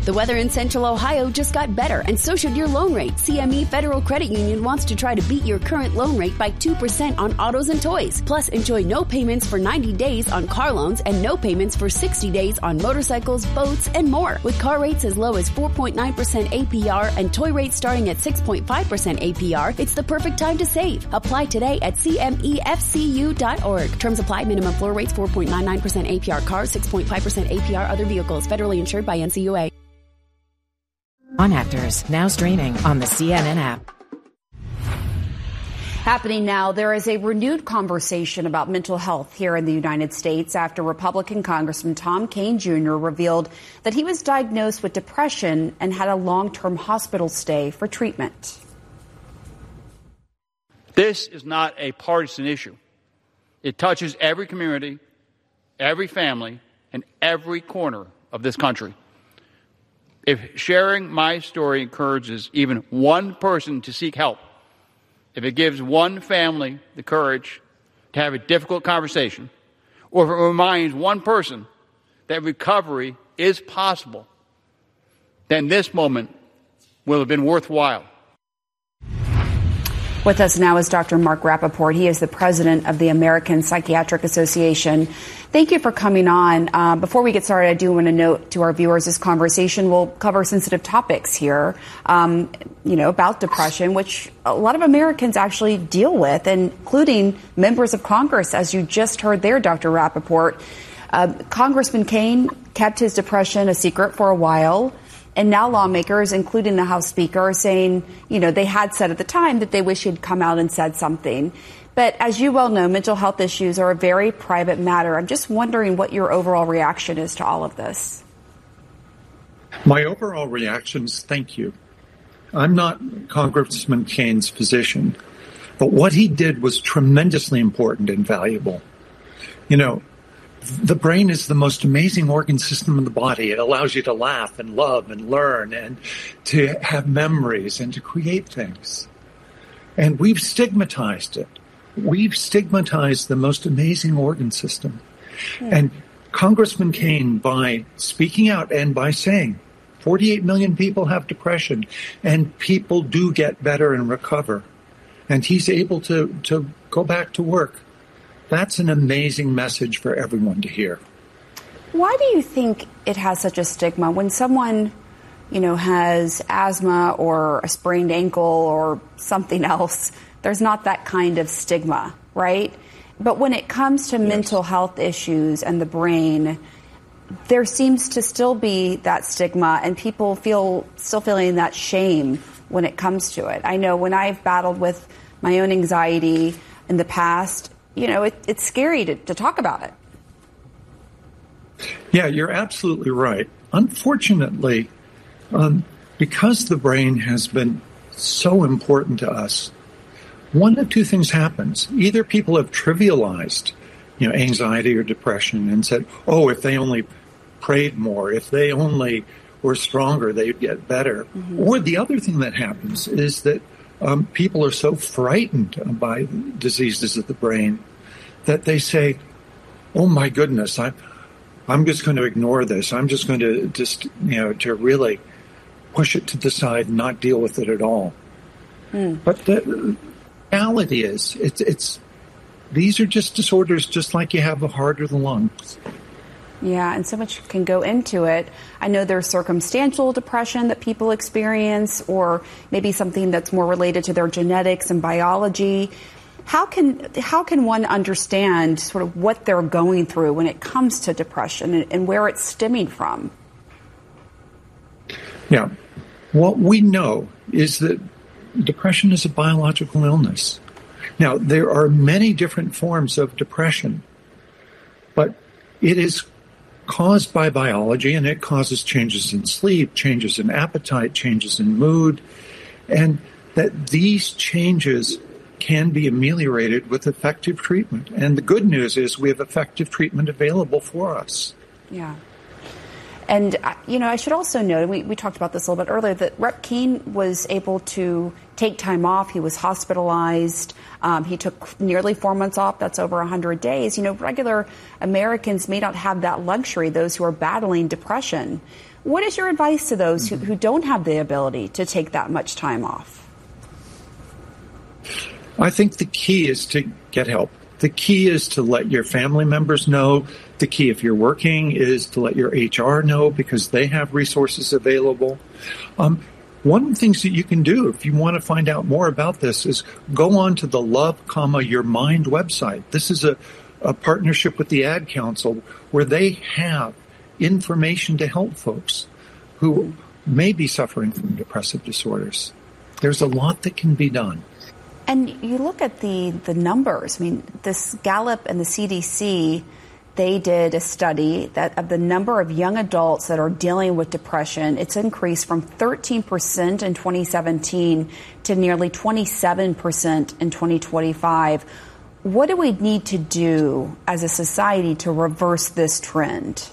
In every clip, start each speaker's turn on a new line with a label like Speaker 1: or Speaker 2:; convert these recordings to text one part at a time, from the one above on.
Speaker 1: The weather in Central Ohio just got better, and so should your loan rate. CME Federal Credit Union wants to try to beat your current loan rate by 2% on autos and toys. Plus, enjoy no payments for 90 days on car loans and no payments for 60 days on motorcycles, boats, and more. With car rates as low as 4.9% APR and toy rates starting at 6.5% APR, it's the perfect time to save. Apply today at CMEFCU.org. Terms apply. Minimum floor rates 4.99% APR cars, 6.5% APR other vehicles. Federally insured by NCUA.
Speaker 2: On Actors, now streaming on the CNN app.
Speaker 3: Happening now, there is a renewed conversation about mental health here in the United States after Republican Congressman Tom Kean Jr. revealed that he was diagnosed with depression and had a long-term hospital stay for treatment.
Speaker 4: This is not a partisan issue. It touches every community, every family, and every corner of this country. If sharing my story encourages even one person to seek help, if it gives one family the courage to have a difficult conversation, or if it reminds one person that recovery is possible, then this moment will have been worthwhile.
Speaker 3: With us now is Dr. Mark Rappaport. He is the president of the American Psychiatric Association. Thank you for coming on. Before we get started, I do want to note to our viewers this conversation will cover sensitive topics here, about depression, which a lot of Americans actually deal with, including members of Congress, as you just heard there, Dr. Rappaport. Congressman Kean kept his depression a secret for a while. And now lawmakers, including the House Speaker, are saying, they had said at the time that they wish he'd come out and said something. But as you well know, mental health issues are a very private matter. I'm just wondering what your overall reaction is to all of this.
Speaker 5: My overall reaction is thank you. I'm not Congressman Kean's physician, but what he did was tremendously important and valuable. The brain is the most amazing organ system in the body. It allows you to laugh and love and learn and to have memories and to create things. And we've stigmatized it. We've stigmatized the most amazing organ system. Yeah. And Congressman Kean, by speaking out and by saying 48 million people have depression and people do get better and recover, and he's able to go back to work, that's an amazing message for everyone to hear.
Speaker 3: Why do you think it has such a stigma when someone, has asthma or a sprained ankle or something else? There's not that kind of stigma, right? But when it comes to mental health issues and the brain, there seems to still be that stigma, and people still feeling that shame when it comes to it. I know when I've battled with my own anxiety in the past, it's scary to talk about it.
Speaker 5: Yeah, you're absolutely right. Unfortunately, because the brain has been so important to us, one of two things happens. Either people have trivialized, anxiety or depression and said, oh, if they only prayed more, if they only were stronger, they'd get better. Mm-hmm. Or the other thing that happens is that people are so frightened by diseases of the brain that they say, oh my goodness, I'm just going to ignore this. I'm just going to to really push it to the side and not deal with it at all. Mm. But the reality is, these are just disorders just like you have a heart or the lungs.
Speaker 3: Yeah, and so much can go into it. I know there's circumstantial depression that people experience, or maybe something that's more related to their genetics and biology. How can one understand sort of what they're going through when it comes to depression and where it's stemming from?
Speaker 5: Yeah, what we know is that depression is a biological illness. Now, there are many different forms of depression, but it is caused by biology, and it causes changes in sleep, changes in appetite, changes in mood, and that these changes can be ameliorated with effective treatment. And the good news is we have effective treatment available for us.
Speaker 3: Yeah. And, I should also note, we talked about this a little bit earlier, that Rep. Keene was able to take time off. He was hospitalized. He took nearly 4 months off. That's over 100 days. Regular Americans may not have that luxury, those who are battling depression. What is your advice to those who don't have the ability to take that much time off?
Speaker 5: I think the key is to get help. The key is to let your family members know. The key, if you're working, is to let your HR know because they have resources available. One of the things that you can do if you want to find out more about this is go on to the Love, Your Mind website. This is a partnership with the Ad Council where they have information to help folks who may be suffering from depressive disorders. There's a lot that can be done.
Speaker 3: And you look at the numbers. This Gallup and the CDC, they did a study that of the number of young adults that are dealing with depression, it's increased from 13% in 2017 to nearly 27% in 2025. What do we need to do as a society to reverse this trend?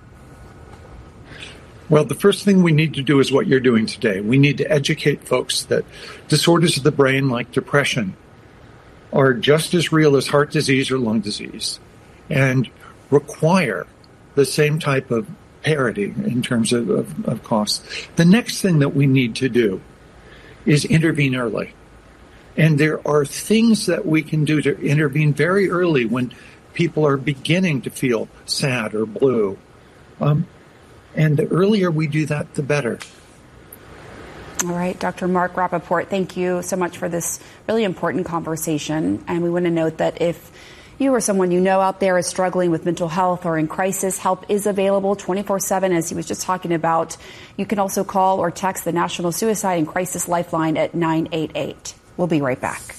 Speaker 5: Well, the first thing we need to do is what you're doing today. We need to educate folks that disorders of the brain like depression are just as real as heart disease or lung disease and require the same type of parity in terms of costs. The next thing that we need to do is intervene early. And there are things that we can do to intervene very early when people are beginning to feel sad or blue. And the earlier we do that, the better.
Speaker 3: All right, Dr. Mark Rappaport, thank you so much for this really important conversation. And we want to note that if you or someone you know out there is struggling with mental health or in crisis, help is available 24/7, as he was just talking about. You can also call or text the National Suicide and Crisis Lifeline at 988. We'll be right back.